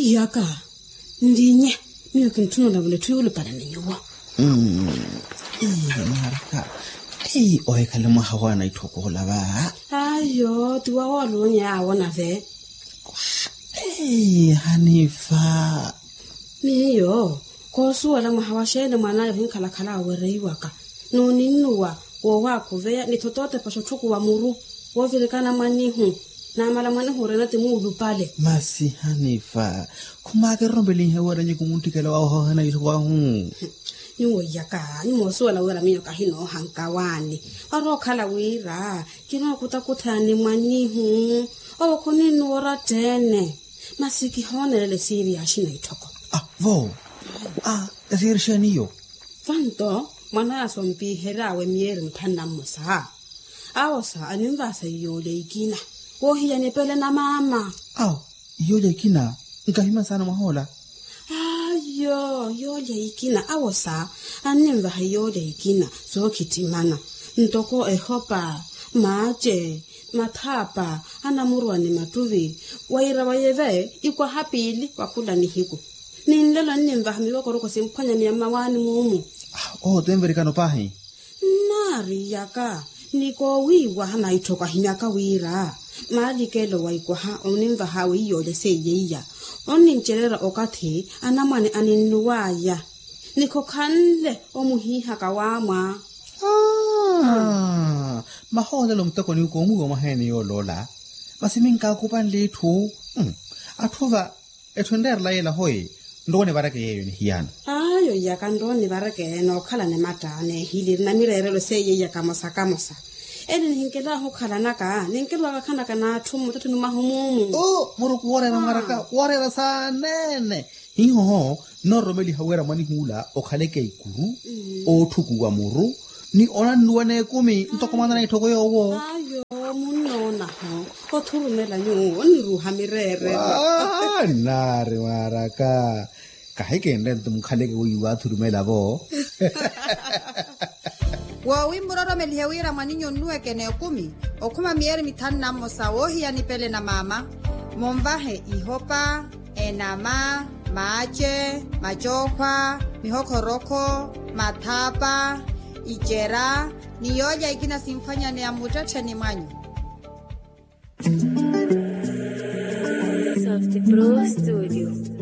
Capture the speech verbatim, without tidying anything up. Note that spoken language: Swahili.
Yaka, ndinye, miyo kintunula vile tuyulu pala ninyuwa. Mm. Eh, maraka. Eh, oe kalema hawana itokola ba. Ayo, tuwa walo nya wana ve. Eh, Hanifa. Miyo, kosu wala mahawashele mwana yo hinkala kala were waka. No ninuwa, wo wako ve ni totote pasho chuku wa muru. Wo vile kana manihu. Na mala manihu renate muulu pale. Masi Hanifa. Kumake rombeli hewa renye kumuntikela wa hana itokola huu. Nyuwa yaka, nyuwa suwa la wera miyo kahino hankawani. Waro kala wira, kino kutakutani manihu. Owa kuninu wara tene. Masiki hone lele siri ashina itoko. Ah, vo. Ah, siri shaniyo. Fanto, mana ya sompi herawe mieri mpanda musa. Awosa, animvasa yole ikina. Wohi ya nipele na mama. Aw, yole ikina. Nkahima sana mahola. Ayo, yole ikina. Awosa, animvaha yole ikina. So kitimana. Ntoko ehopa, maje, matapa, anamurwa ni matuvi. Waira wayeve, ikwa hapili, wakula ni hiku. Ninlelo nimvaha miwako roko simpanya ni amawani mumu. Oh, temverikano pahi. Nari yaka, niko wiwa hana itoka hinyaka wira. Maali kelo waikwa ha, onimva hawe yole seyeya. Onincherera okati, anamane aninuwaya. Niko kanle, omuhiha kawama. Ah, mahola lo mtoko ni ukomu wa maheni yo lola. Basi minka kupan letu. Hmm. Atuva, etuender la yela hoi. Ndone barake yeyo ni hiyana. Ayo yaka ndone barake no kala ne mata ne hili na mirerelo seyeya kamosa kamosa. Eni hinkela ho kala naka, ninkelo akana kana tumu tatu ni mahumumu. Oh, muru kuore na maraka, kuore na sa nene. Hiho ho, no romeli hawera mani hula, o kaleke ikuru, mm. O tuku wa muru, ni ona nuwane kumi, ntoko mana na itoko yo wo. Ayo, munona ho, o turu nela nyu, oni ruha mirere. Ah, nare maraka. Kaheke ndente mkaleke uiwa turu mela bo. Wa wimburoro melihewira maninyo nuwe kene kumi, okuma mieri mitani na mosa wohi ya nipele na mama, momvahe ihopa, enama, mache, majokwa, mihokoroko, matapa, ijera, niyoja ikina simfanya ni amutete ni manyu. Soft Pro Studio.